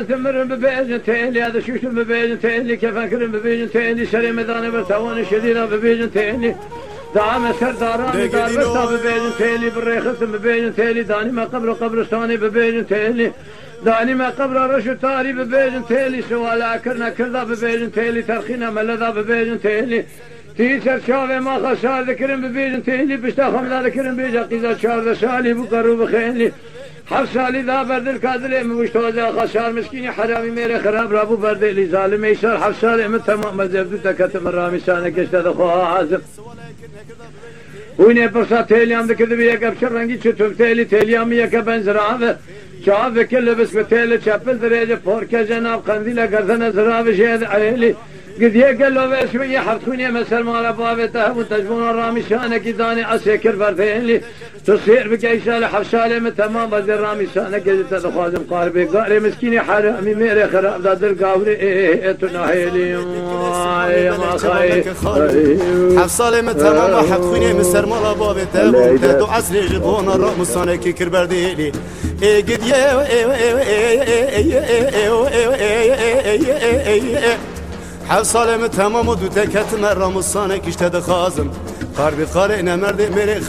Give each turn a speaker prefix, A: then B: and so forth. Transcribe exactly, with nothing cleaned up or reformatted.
A: تمرن ببيجن تيلي هذا شوشن ببيجن تيلي كيف أكرم ببيجن تيلي شري مداني برتوان شدينا ببيجن تيلي دعم سرداران دار برتا ببيجن تيلي بالريخت ببيجن تيلي داني ما قبر قبرستاني ببيجن تيلي داني ما قبر رشو تاري ببيجن تيلي سوالا كرنا كردا ببيجن تيلي ترخينا ملذا ببيجن تيلي تيسر شافي ما خسار ذكرن ببيجن تيلي بشتا خمدا ذكرن بيجا قيزا شار شالي بقرو بخيلي حفصالي ذا برد الكادر مشتوزا خسار مسكيني حرامي ميري خراب رابو برد لي ظالم يسار حفصالي من تمام مزبدو تكتم الرامي سانك اشتد خواه عازم ويني برصا تيليام ذكر بيك ابشر رنگي چطور تيلي تيليام يكا بنزرعه شاف كل بس بتيلي چپل دريجه پوركه جناب قنديله گردن زراب شهد عيلي قد يقل له بس شويه حرتوني مسر مال بابته وتجبون الرامي شانك داني اسكر برتيلي تصير بكيسال حفصالي من تمام بدر رامي شانك تدخازم قاربي قاري مسكيني حرامي ميري خراب دادر قاوري ايه تناهيلي يا ما خاي
B: حفصالي من تمام حرتوني مسر مال بابته وتدو عسري جبون الرامي شانك كربرديلي ايه قد يا حفصالي من تمام ودو تكت مرام الصانك اشتد خازم قاربي قارئنا مرد ميري